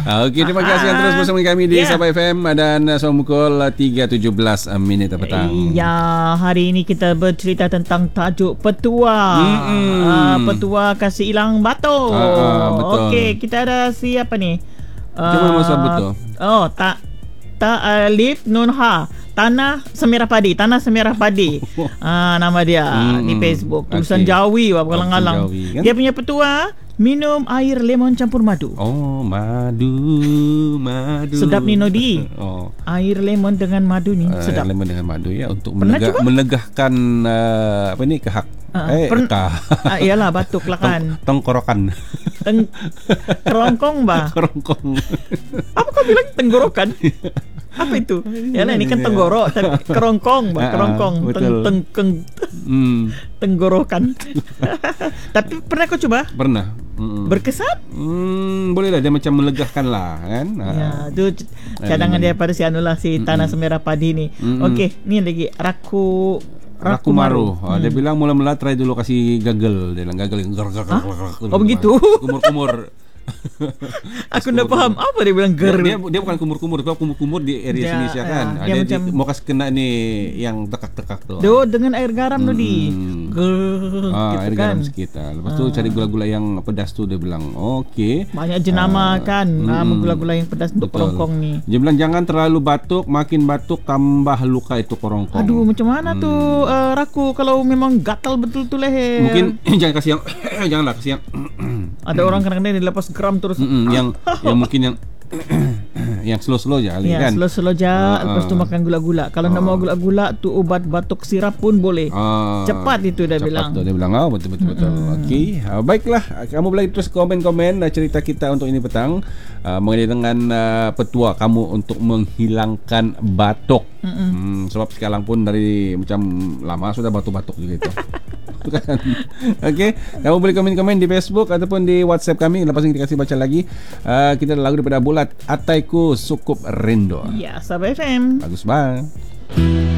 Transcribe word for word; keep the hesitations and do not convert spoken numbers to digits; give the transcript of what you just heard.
Okey, terima kasih yang terus bersama kami di yeah. Sabah F M dan sama pukul tiga tujuh belas minit petang. Ya, hari ini kita bercerita tentang tajuk petua. Uh, petua kasih hilang batuk. Uh, uh, Okey, kita ada siapa ni? Macam mana maksud betul? Oh, tak tak alif nun ha. Tanah Semerah Padi, Tanah Semerah Padi. Ah, nama dia hmm, di Facebook. Tulisan okay. Jawi, apa kalang-kalang. Kan? Dia punya petua, minum air lemon campur madu. Oh, madu, madu. Sedap ni Nodi. Oh. Air lemon dengan madu ni, uh, sedap. Lemon dengan madu ya untuk melega- melegahkan uh, apa ni kehak. Uh, eh, per- ah, iyalah batuk lah kan. Tong- tongkorokan. Teng- kerongkong bah. Kerongkong. Apa kau bilang tenggorokan? Apa itu? Yalah ini kan tenggorok tapi kerongkong, bah, kerongkong, teng teng teng hmm. tenggorokan. Tapi pernah kau coba? Pernah. Mm-mm. Berkesan? Hmm, boleh lah, dia macam melegahkan lah kan. Ya, tu cadangan dia pada si anulah si Mm-mm. Tanah Semerah Padi ni. Okey, ni lagi Raku Raku Maru. Hmm. Dia bilang mula-mula try dulu kasih gagal, dia bilang gagal. Oh begitu. Kumur-kumur. Aku tak faham apa dia bilang ger. Dia, dia, dia bukan kumur-kumur, tapi kumur-kumur di area sini ya, kan. Ya, dia, dia, dia mau kasih kena ni yang tekak-tekak tu. Do dengan air garam hmm. tu di. Ger. Ah, gitu air kan. Garam sikit. Lepas tu ah. cari gula-gula yang pedas tu dia bilang, okey. Banyak jenama ah. kan. Hmm. Ah, gula-gula yang pedas untuk kerongkong ni. Dia bilang jangan terlalu batuk, makin batuk tambah luka itu kerongkong. Aduh, macam mana hmm. tu uh, Raku kalau memang gatal betul tu leher. Mungkin jangan kasih yang janganlah kasih yang ada orang kadang-kadang dia lepas geram terus. Mm-mm, yang yang mungkin yang yang slow-slow je ya, kan. Slow-slow je uh, lepas tu makan gula-gula. Kalau uh, nak mau gula-gula tu ubat batuk sirap pun boleh. Uh, cepat itu dia cepat bilang. Cepat tu dia bilang. Oh betul-betul betul. Mm-hmm. Okey. Uh, baiklah, kamu boleh terus komen-komen uh, cerita kita untuk ini petang uh, mengenai dengan uh, petua kamu untuk menghilangkan batuk. Mm-hmm. Hmm, sebab sekarang pun dari macam lama sudah batuk-batuk juga itu. Kan? Okey, kamu boleh komen-komen di Facebook ataupun di WhatsApp kami. Lepas ini kita kasih baca lagi. Uh, kita ada lagu daripada Bulat, Ataiku Sukup Rindu. Ya, Sabah F M. Bagus banget.